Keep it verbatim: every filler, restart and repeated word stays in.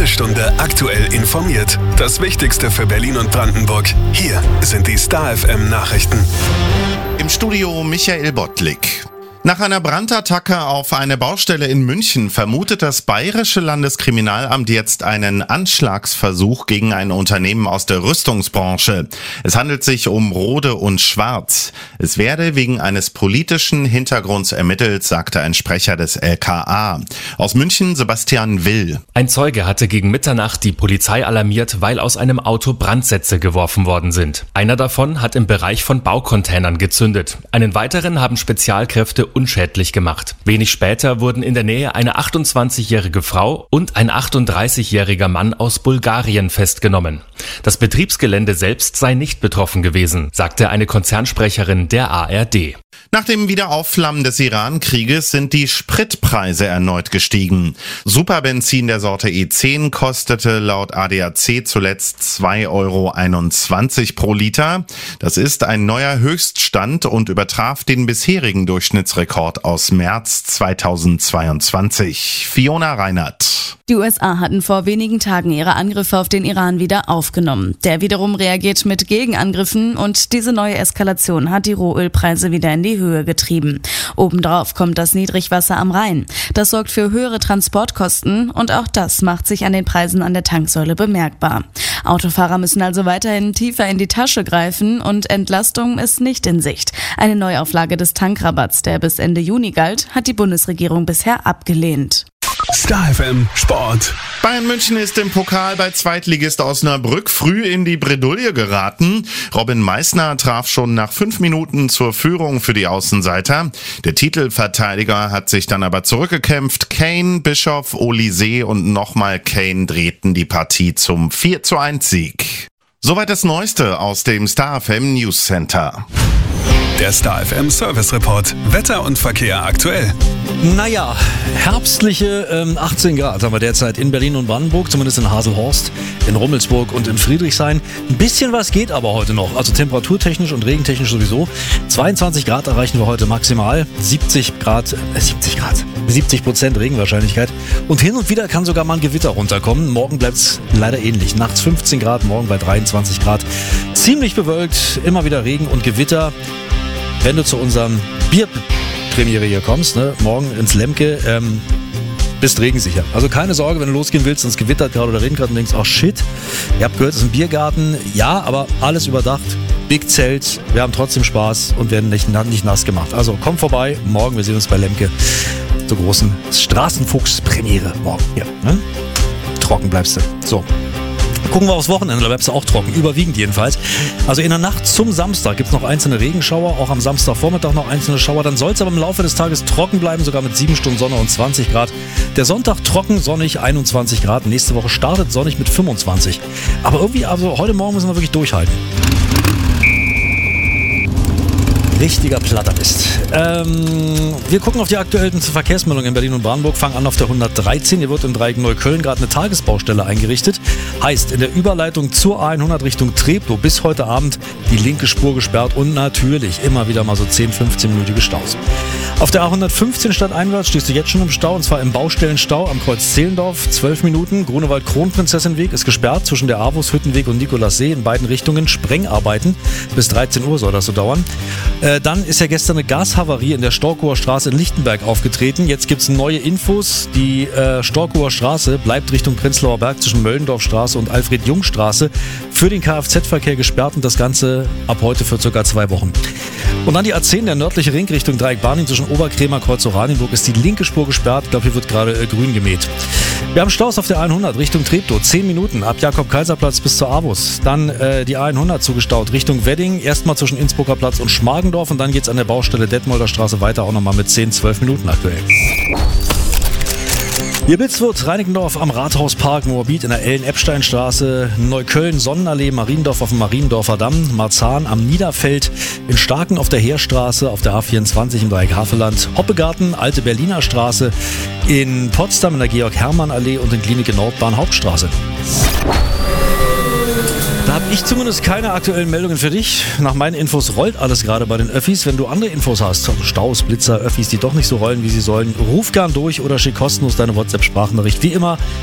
Stunde aktuell informiert. Das Wichtigste für Berlin und Brandenburg. Hier sind die Star F M Nachrichten. Im Studio Michael Bottlik. Nach einer Brandattacke auf eine Baustelle in München vermutet das Bayerische Landeskriminalamt jetzt einen Anschlagsversuch gegen ein Unternehmen aus der Rüstungsbranche. Es handelt sich um Rohde und Schwarz. Es werde wegen eines politischen Hintergrunds ermittelt, sagte ein Sprecher des L K A. Aus München Sebastian Will. Ein Zeuge hatte gegen Mitternacht die Polizei alarmiert, weil aus einem Auto Brandsätze geworfen worden sind. Einer davon hat im Bereich von Baucontainern gezündet. Einen weiteren haben Spezialkräfte unschädlich gemacht. Wenig später wurden in der Nähe eine achtundzwanzigjährige Frau und ein achtunddreißigjähriger Mann aus Bulgarien festgenommen. Das Betriebsgelände selbst sei nicht betroffen gewesen, sagte eine Konzernsprecherin der A R D. Nach dem Wiederaufflammen des Iran-Krieges sind die Spritpreise erneut gestiegen. Superbenzin der Sorte E zehn kostete laut A D A C zuletzt zwei Euro einundzwanzig pro Liter. Das ist ein neuer Höchststand und übertraf den bisherigen Durchschnittsrekord aus März zweitausendzweiundzwanzig. Fiona Reinert. Die U S A hatten vor wenigen Tagen ihre Angriffe auf den Iran wieder aufgenommen. Der wiederum reagiert mit Gegenangriffen und diese neue Eskalation hat die Rohölpreise wieder in die Höhe getrieben. Obendrauf kommt das Niedrigwasser am Rhein. Das sorgt für höhere Transportkosten und auch das macht sich an den Preisen an der Tanksäule bemerkbar. Autofahrer müssen also weiterhin tiefer in die Tasche greifen und Entlastung ist nicht in Sicht. Eine Neuauflage des Tankrabatts, der bis Ende Juni galt, hat die Bundesregierung bisher abgelehnt. Star F M Sport. Bayern München ist im Pokal bei Zweitligist Osnabrück früh in die Bredouille geraten. Robin Meissner traf schon nach fünf Minuten zur Führung für die Außenseiter. Der Titelverteidiger hat sich dann aber zurückgekämpft. Kane, Bischoff, Olise und nochmal Kane drehten die Partie zum vier zu eins Sieg. Soweit das Neueste aus dem Star F M News Center. Der Star F M Service Report. Wetter und Verkehr aktuell. Naja, herbstliche ähm, achtzehn Grad haben wir derzeit in Berlin und Brandenburg, zumindest in Haselhorst, in Rummelsburg und in Friedrichshain. Ein bisschen was geht aber heute noch, also temperaturtechnisch und regentechnisch sowieso. zweiundzwanzig Grad erreichen wir heute maximal, siebzig Grad, äh, siebzig Grad, siebzig Prozent Regenwahrscheinlichkeit. Und hin und wieder kann sogar mal ein Gewitter runterkommen. Morgen bleibt es leider ähnlich. Nachts fünfzehn Grad, morgen bei dreiundzwanzig Grad. Ziemlich bewölkt, immer wieder Regen und Gewitter. Wenn du zu unserem Bierpremiere hier kommst, ne, morgen ins Lemke, ähm, bist regensicher. Also keine Sorge, wenn du losgehen willst und es gewittert gerade oder regnet gerade und denkst, ach shit, ihr habt gehört, es ist ein Biergarten. Ja, aber alles überdacht, Big Zelt, wir haben trotzdem Spaß und werden nicht, nicht nass gemacht. Also komm vorbei, morgen, wir sehen uns bei Lemke zur großen Straßenfuchs-Premiere morgen. Ja, ne? Trocken bleibst du. So. Gucken wir aufs Wochenende, da bleibst du auch trocken, überwiegend jedenfalls. Also in der Nacht zum Samstag gibt es noch einzelne Regenschauer, auch am Samstagvormittag noch einzelne Schauer. Dann soll es aber im Laufe des Tages trocken bleiben, sogar mit sieben Stunden Sonne und zwanzig Grad. Der Sonntag trocken, sonnig, einundzwanzig Grad. Nächste Woche startet sonnig mit fünfundzwanzig. Aber irgendwie, also heute Morgen müssen wir wirklich durchhalten. Richtiger Plattermist. Ähm, wir gucken auf die aktuellen Verkehrsmeldungen in Berlin und Brandenburg, fangen an auf der hundertdreizehn. Hier wird im Dreieck Neukölln gerade eine Tagesbaustelle eingerichtet. Heißt, in der Überleitung zur A hundert Richtung Treptow bis heute Abend die linke Spur gesperrt und natürlich immer wieder mal so zehn, fünfzehn-minütige Staus. Auf der A hundertfünfzehn stadteinwärts stehst du jetzt schon im Stau, und zwar im Baustellenstau am Kreuz Zehlendorf, zwölf Minuten. Grunewald-Kronprinzessinweg ist gesperrt zwischen der Avus-Hüttenweg und Nikolassee in beiden Richtungen. Sprengarbeiten. Bis dreizehn Uhr soll das so dauern. Äh, dann ist ja gestern eine Gashavarie in der Storkower Straße in Lichtenberg aufgetreten. Jetzt gibt es neue Infos. Die äh, Storkower Straße bleibt Richtung Prenzlauer Berg zwischen Möllendorfstraße und Alfred-Jung-Straße für den Kfz-Verkehr gesperrt und das Ganze ab heute für circa zwei Wochen. Und dann die A zehn, der nördliche Ring Richtung Dreieck-Barnim zwischen Oberkremer, Kreuz Oranienburg ist die linke Spur gesperrt. Ich glaube, hier wird gerade äh, grün gemäht. Wir haben Staus auf der A hundert Richtung Treptow, zehn Minuten ab Jakob-Kaiser-Platz bis zur Avus. Dann äh, die A hundert zugestaut Richtung Wedding, erstmal zwischen Innsbrucker Platz und Schmargendorf und dann geht's an der Baustelle Detmolder Straße weiter, auch nochmal mit zehn, zwölf Minuten aktuell. Hier Bitzwurt, Reinickendorf am Rathauspark, Moabit in der Ellen-Epstein-Straße, Neukölln, Sonnenallee, Mariendorf auf dem Mariendorfer Damm, Marzahn am Niederfeld, in Starken auf der Heerstraße, auf der A vierundzwanzig im Dreieck Havelland, Hoppegarten, Alte Berliner Straße, in Potsdam in der Georg-Hermann-Allee und in Klinike Nordbahn Hauptstraße. Da habe ich zumindest keine aktuellen Meldungen für dich. Nach meinen Infos rollt alles gerade bei den Öffis. Wenn du andere Infos hast, Staus, Blitzer, Öffis, die doch nicht so rollen, wie sie sollen, ruf gern durch oder schick kostenlos deine WhatsApp-Sprachnachricht. Wie immer